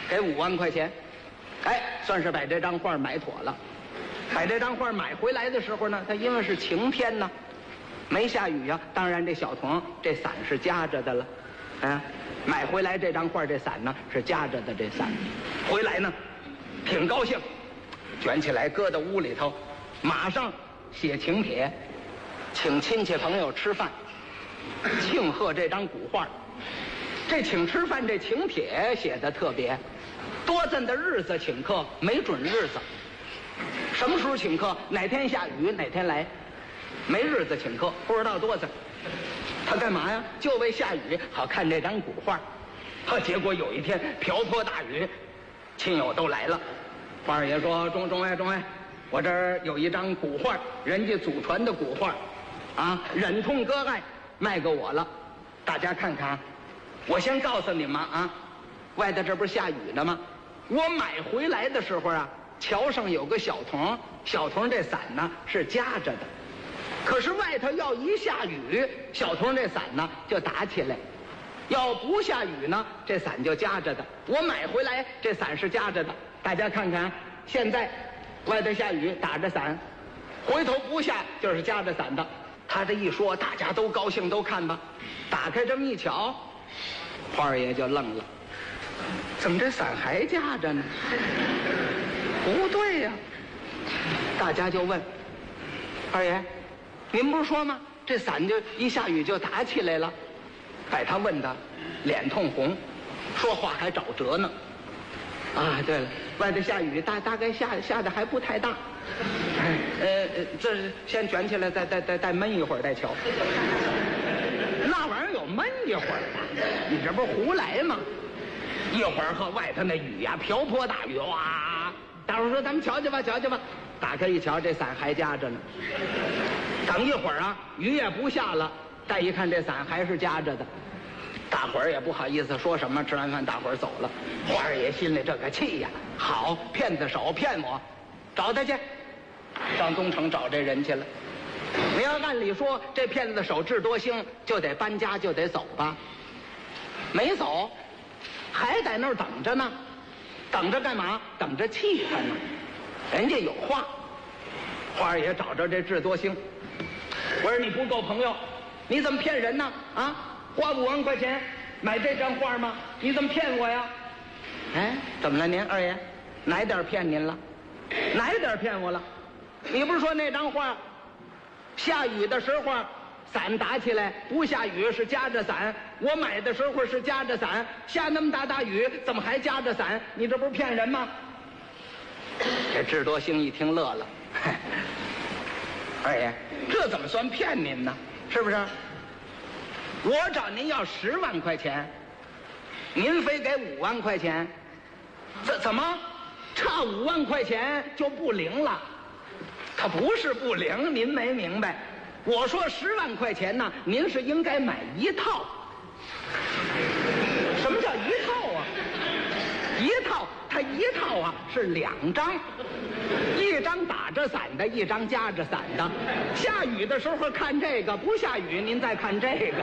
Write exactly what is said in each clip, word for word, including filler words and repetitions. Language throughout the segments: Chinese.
给五万块钱，哎，算是把这张画买妥了。把这张画买回来的时候呢，它因为是晴天呢，没下雨啊，当然这小童这伞是夹着的了，啊，买回来这张画这伞呢是夹着的，这伞回来呢挺高兴，卷起来搁到屋里头，马上写请帖，请亲戚朋友吃饭，庆贺这张古画。这请吃饭这请帖写的特别，多咱的日子请客，没准日子，什么时候请客，哪天下雨哪天来，没日子请客，不知道多咱。他干嘛呀？就为下雨好看这张古画。他结果有一天瓢泼大雨，亲友都来了。花二爷说：“中中哎中哎，我这儿有一张古画，人家祖传的古画，啊，忍痛割爱卖给我了，大家看看。我先告诉你们啊，外头这不是下雨呢吗？我买回来的时候啊，桥上有个小童，小童这伞呢是夹着的，可是外头要一下雨，小童这伞呢就打起来。要不下雨呢，这伞就夹着的。我买回来这伞是夹着的，大家看看，现在外头下雨打着伞，回头不下就是夹着伞的。他这一说，大家都高兴，都看吧。打开这么一瞧，花二爷就愣了，怎么这伞还夹着呢？不对呀、啊！大家就问二爷，您不是说吗？这伞就一下雨就打起来了。把他问的脸通红，说话还找辙呢。啊，对了，外头下雨，大大概下下的还不太大。呃，这先卷起来，再再再再闷一会儿再瞧。那玩意儿有闷一会儿的，你这不是胡来吗？一会儿和外头那雨呀、啊，瓢泼大雨，哇！大伙说咱们瞧瞧吧，瞧瞧吧。打开一瞧，这伞还夹着呢。等一会儿啊，雨也不下了。再一看这伞还是夹着的，大伙儿也不好意思说什么。吃完饭大伙儿走了，花二爷心里这个气呀，好骗子手骗我，找他去。上东城找这人去了。你要按理说这骗子手智多星就得搬家就得走吧，没走，还在那儿等着呢。等着干嘛？等着气他呢。人家有话。花二爷找着这智多星，我说你不够朋友，你怎么骗人呢？啊，花五万块钱买这张画吗？你怎么骗我呀？哎，怎么了您二爷？哪点骗您了？哪点骗我了？你不是说那张画下雨的时候伞打起来，不下雨是夹着伞，我买的时候是夹着伞，下那么大大雨怎么还夹着伞？你这不是骗人吗？这智多星一听乐了，二爷，这怎么算骗您呢？是不是？我找您要十万块钱，您非给五万块钱，怎怎么差五万块钱就不灵了？它不是不灵，您没明白。我说十万块钱呢，您是应该买一套。什么叫一套啊？一套，它一套啊是两张，一张打着伞的，一张夹着伞的。下雨的时候看这个，不下雨您再看这个。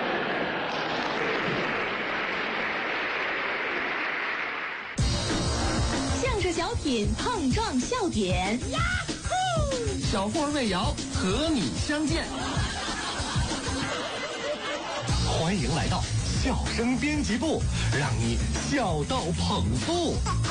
相声小品碰撞笑点，呀呼！ 小霍魏瑶和你相见，欢迎来到笑声编辑部，让你笑到捧腹。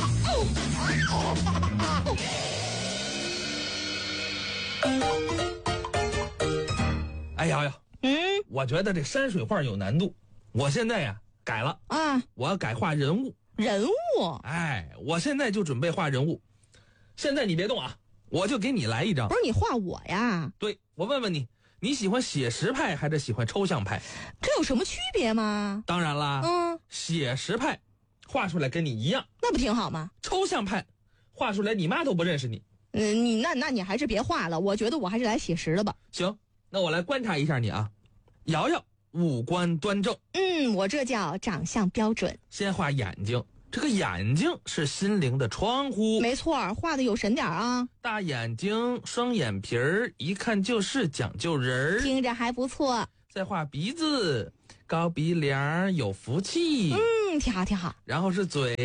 哎瑶瑶， 嗯， 我觉得这山水画有难度，我现在呀改了啊， 我要改画人物。 人物？ 哎，我现在就准备画人物。现在你别动啊，我就给你来一张。 不是你画我呀？ 对，我问问你，你喜欢写实派还是喜欢抽象派？ 这有什么区别吗？ 当然啦， 嗯， 写实派画出来跟你一样， 那不挺好吗？ 抽象派画出来你妈都不认识你。 嗯，你那那你还是别画了，我觉得我还是来写实的吧。 行，那我来观察一下你啊。瑶瑶五官端正， 嗯，我这叫长相标准。 先画眼睛，这个眼睛是心灵的窗户。 没错，画的有神点啊。 大眼睛，双眼皮儿，一看就是讲究人儿。 听着还不错。 再画鼻子，高鼻梁，有福气。 嗯，挺好挺好。 然后是嘴，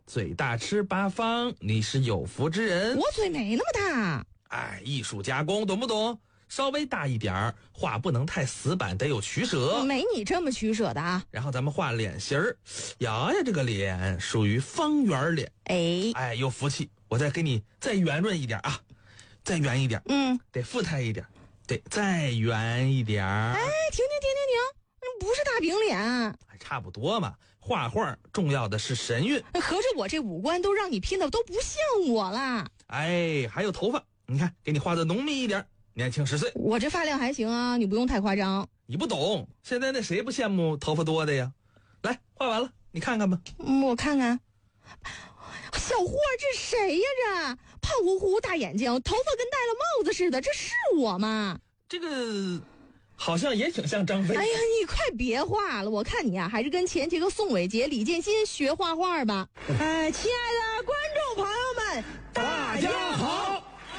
嘴大吃八方，你是有福之人。 我嘴没那么大。 哎，艺术加工懂不懂？稍微大一点儿，话不能太死板，得有取舍。 没你这么取舍的啊。 然后咱们画脸型儿，呀呀，这个脸属于方圆脸。 哎哎，有福气。我再给你再圆润一点啊，再圆一点。 嗯， 得富态一点，对，再圆一点。 哎，停停停停停，不是大饼脸。 还差不多嘛。画画重要的是神韵。 合着我这五官都让你拼的都不像我了。 哎，还有头发，你看，给你画的浓密一点。年轻十岁， 我这发量还行啊，你不用太夸张。 你不懂，现在那谁不羡慕头发多的呀？来，画完了，你看看吧。 嗯，我看看。小霍，这谁呀？这胖乎乎大眼睛，头发跟戴了帽子似的，这是我吗？ 这个好像也挺像张飞。 哎呀，你快别画了，我看你啊，还是跟钱杰和宋伟杰、李建新学画画吧。 哎，亲爱的观众朋友们， 大家好。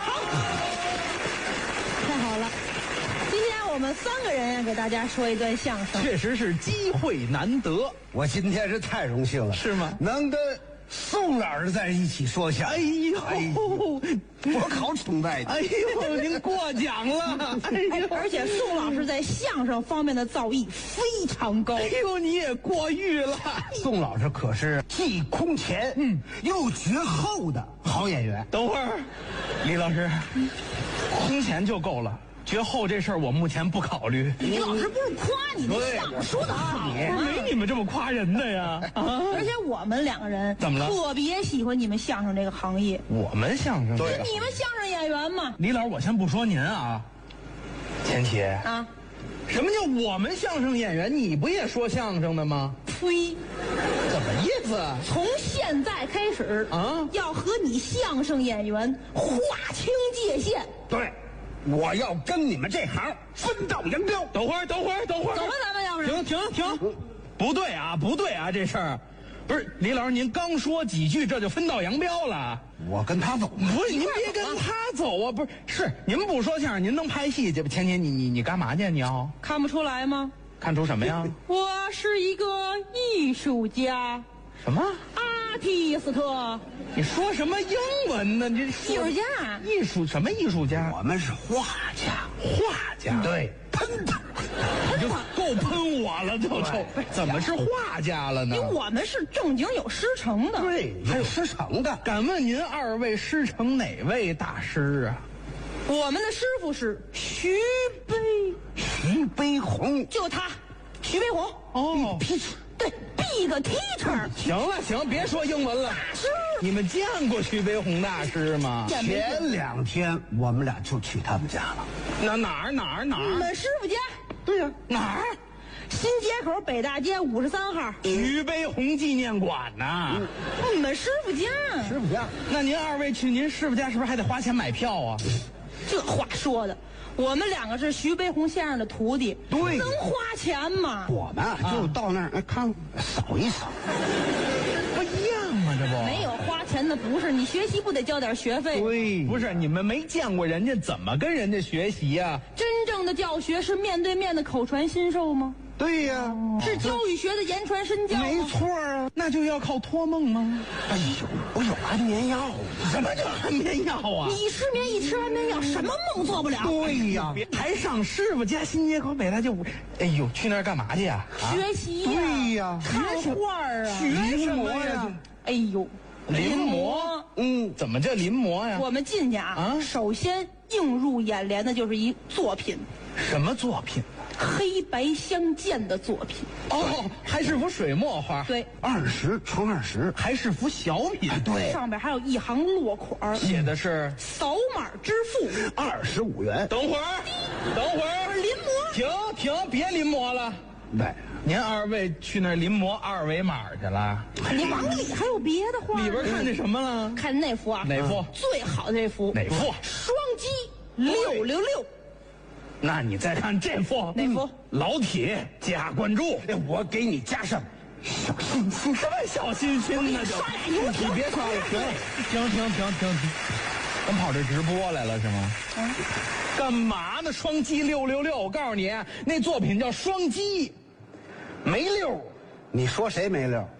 太好了，今天我们三个人给大家说一段相声， 确实是机会难得。 我今天是太荣幸了， 是吗？ 能跟宋老师在一起说相声。 哎呦， 哎呦我好崇拜你。 哎呦，您过奖了。哎呦， 而且宋老师在相声方面的造诣非常高。 哎呦，你也过誉了。 宋老师可是既空前，嗯，又绝后的好演员。 等会儿，李老师，空前就够了。绝后这事儿我目前不考虑。 李老师不是夸你的相声说的好吗？ 不是没你们这么夸人的呀。啊！ 而且我们两个人怎么了？ 特别喜欢你们相声这个行业。 我们相声对你们相声演员嘛。 李老师，我先不说您啊，钱琪啊， 什么叫我们相声演员？你不也说相声的吗？ 呸！ 怎么意思？ 从现在开始啊， 要和你相声演员划清界限。 对。我要跟你们这行分道扬镳。 等会儿，等会儿，等会儿， 走吧，咱们要不停停停，不对啊，不对啊，这事儿，不是李老师，您刚说几句这就分道扬镳了？ 我跟他走， 不是，您别跟他走啊，不是，是您不说相声，您能拍戏去？前天你你你干嘛去？你要看不出来吗？ 看出什么呀？ 我是一个艺术家。 什么？ 阿提斯特。 你说什么英文呢？你艺术家， 艺术什么艺术家？ 我们是画家， 画家。 对，喷他， 你就够喷我了，就就怎么是画家了呢？ 因为我们是正经有师承的。 对，还有师承的。 敢问您二位师承哪位大师啊？ 我们的师傅是徐悲， 徐悲鸿， 就他，徐悲鸿。 哦， 对 ，Big Teacher。 行了行，别说英文了。 大师， 你们见过徐悲鸿大师吗？ 前两天我们俩就去他们家了。 那哪儿哪儿哪儿？ 你们师傅家。 对呀、啊，哪儿？ 新街口北大街五十三号徐悲鸿纪念馆呐。 嗯、你们师傅家。 师傅家。 那您二位去您师傅家是不是还得花钱买票啊？ 这话说的。我们两个是徐悲鸿先生的徒弟， 对， 能花钱吗？ 我们就到那儿、啊、看扫一扫， 不一样吗？这不没有花钱的不是你学习不得交点学费？ 对，不是你们没见过人家怎么跟人家学习呀、啊？ 真正的教学是面对面的口传心授吗？ 对呀、啊， 是教育学的言传身教吗？ 没错啊，那就要靠托梦吗？ 哎呦，我有安眠药。 什么叫安眠药啊？ 你失眠一吃安眠药，什么梦做不了？ 对呀， 还上师傅家新街口北大街五，哎呦，去那儿干嘛去呀？ 学习呀， 对呀， 看画啊， 学什么呀？ 哎呦， 临摹，嗯，怎么叫临摹呀？ 我们进去啊，首先映入眼帘的就是一作品。 什么作品？ 黑白相间的作品。 哦，还是幅水墨画。 对， 二十乘二十， 还是幅小品。 对， 上边还有一行落款， 写的是扫码支付二十五元。 等会儿，等会儿， 临摹。 停停，别临摹了。 对， 您二位去那儿临摹二维码去了？ 你往里还有别的画？ 里边看见什么了？ 看那幅啊？ 哪幅？ 最好的这幅。 哪幅？ 双击六六六。 那你再看这幅， 哪幅？ 老铁加关注， 我给你加上小心心。 什么小心心呢？就你别刷了，停停停停停停，咱跑这直播来了是吗？嗯，干嘛呢？双击六六六，我告诉你，那作品叫双击，没溜。 你说谁没溜？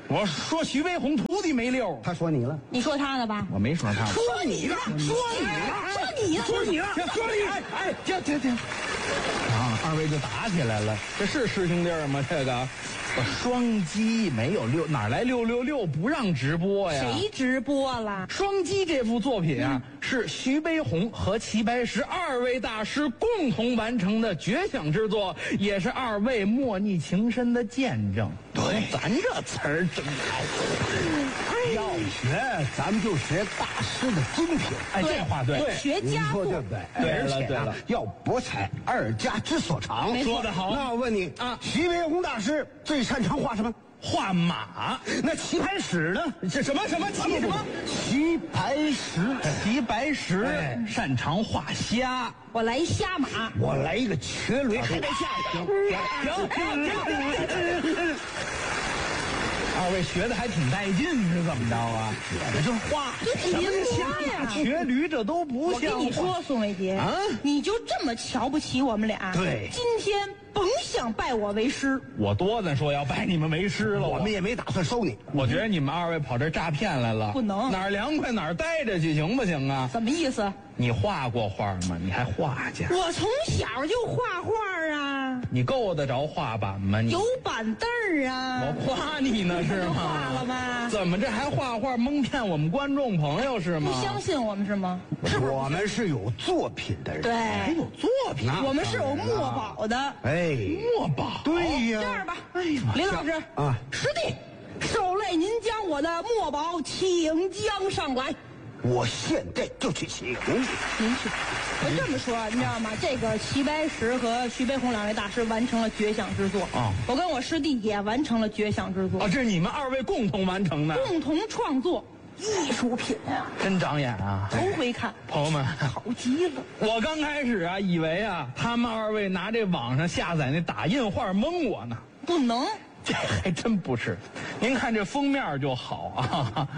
我说徐悲鸿徒弟没溜， 他说你了， 你说他呢吧？ 我没说他。 说你呢？说你呢？说你呢？ 说你了， 说你！哎哎，停停停！啊，二位就打起来了，这是师兄弟吗？这个。双击没有六，哪来六六六？不让直播呀？ 谁直播了？ 双击这部作品啊，嗯、是徐悲鸿和齐白石二位大师共同完成的绝响之作，也是二位莫逆情深的见证。 对， 咱这词儿真好。 要学，咱们就学大师的精品。 哎，这话对， 对学家说对不对？ 对而且了， 要博采二家之所长。 说得好。 那我问你啊，徐悲鸿大师最擅长画什么？ 画马。 那齐白石呢？ 这什么什么齐什么？ 齐白石， 齐白石、哎、擅长画虾。 我来虾马。 我来一个瘸驴，还得下行。 行行行。二位学的还挺带劲，是怎么着啊？ 这就画， 这挺像呀。 瘸驴这都不像。 我跟你说，宋伟杰啊，你就这么瞧不起我们俩？ 对， 今天甭想拜我为师。 我多咱说要拜你们为师了， 我们也没打算收你。 我觉得你们二位跑这诈骗来了， 不能哪儿凉快哪儿待着去，行不行啊？ 什么意思？ 你画过画吗？你还画去？ 我从小就画画啊。 你够得着画板吗？你有板凳儿啊。 我夸你呢是吗？ 画了吧？ 怎么这还画画蒙骗我们观众朋友是吗？ 不相信我们是吗？ 是我们是有作品的人， 对， 还有作品， 我们是有墨宝的。 哎， 墨宝， 对呀。 这样吧，哎呀，林老师啊，师弟，受累您将我的墨宝请将上来。 我现在就去请。 您去。我这么说，你知道吗？这个齐白石和徐悲鸿两位大师完成了绝响之作啊！我跟我师弟也完成了绝响之作啊！这是你们二位共同完成的， 共同创作艺术品啊！ 真长眼啊！ 头回看， 朋友们， 好极了。 我刚开始啊，以为啊，他们二位拿这网上下载那打印画蒙我呢。 不能， 这还真不是。您看这封面就好啊。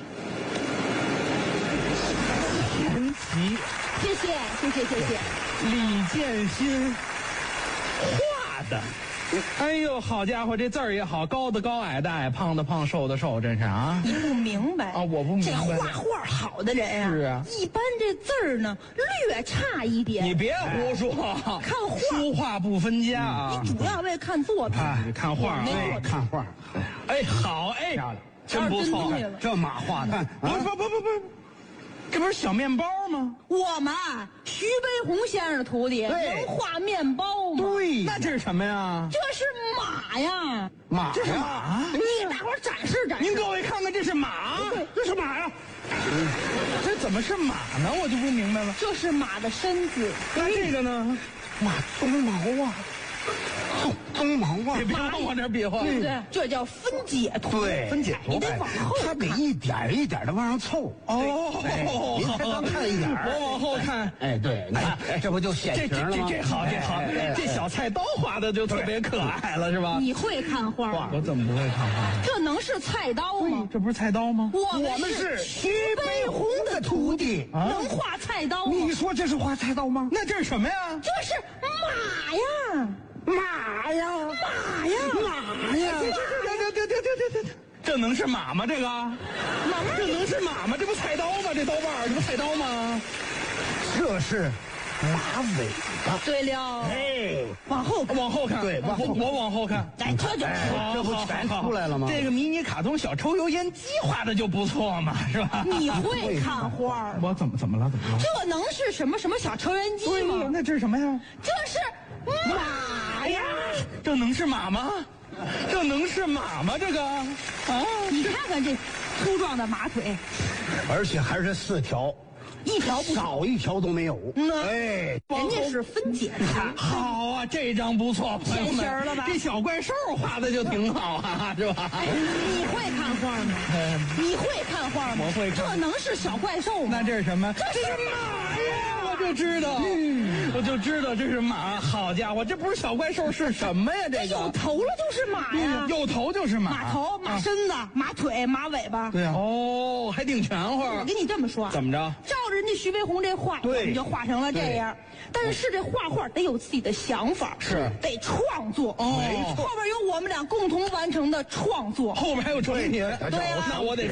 谢谢谢谢谢谢， 李建新画的，哎呦，好家伙，这字儿也好，高的高，矮的矮，胖的胖，瘦的瘦，真是啊！ 你不明白啊，我不明白。 这画画好的人啊， 是啊， 一般这字儿呢略差一点。 你别胡说， 看画书画不分家啊！ 你主要为看作品， 哎，看画， 哎，看画， 哎，好，哎，真不错， 这马画的， 不不不不不。这不是小面包吗？ 我们徐悲鸿先生的徒弟能画面包吗？ 对， 那这是什么呀？ 这是马呀， 马， 这是马。 你给大伙儿展示展示。 您各位看看，这是马， 这是马呀。 这怎么是马呢？我就不明白了。 这是马的身子。 那这个呢？ 马鬃毛啊。鬃毛啊！ 别别往我这别话， 对不对？这叫分解图。 对， 分解图， 你得往后看， 它得一点一点的往上凑。 哦， 您才刚看一点， 我往后看。 哎，对，你看，这不就显形了吗？ 这这好，这好，这小菜刀画的就特别可爱了，是吧？ 你会看画？ 我怎么不会看画？ 这能是菜刀吗？ 这不是菜刀吗？ 我我们是徐悲鸿的徒弟， 能画菜刀吗？ 你说这是画菜刀吗？ 那这是什么呀？ 这是马呀！ 马呀， 马呀， 马呀！ 这这这这这这这这，这能是马吗？这个，这能是马吗？这不菜刀吗？这刀把这不菜刀吗？ 这是马尾巴。 对了， 哎， 往后往后看， 对， 我我往后看， 哎，这就这不全出来了吗？ 这个迷你卡通小抽油烟机画的就不错嘛，是吧？ 你会看画？ 我怎么怎么了？怎么了？ 这能是什么什么小抽烟机吗？ 那这是什么呀？ 这是马呀！ 这能是马吗？这能是马吗？这个啊， 你看看这粗壮的马腿， 而且还是四条。 一条不少一条都没有。 嗯， 哎， 人家是分解图。 好啊，这张不错， 现形了吧？ 这小怪兽画的就挺好啊，是吧？ 你会看画吗？你会看画吗？ 我会看。 这能是小怪兽吗？ 那这是什么？ 这是马呀！ 我就知道，我就知道这是马。好家伙，这不是小怪兽是什么呀？这个有头了就是马呀， 有头就是马。 马头、马身子、马腿、马尾巴。 对啊。哦，还挺全乎。 我跟你这么说， 怎么着？ 照着人家的徐悲鸿这画，我们就画成了这样。但是这画画得有自己的想法， 是得创作。 哦， 后边有我们俩共同完成的创作， 后面还有成品。 对呀， 那我得。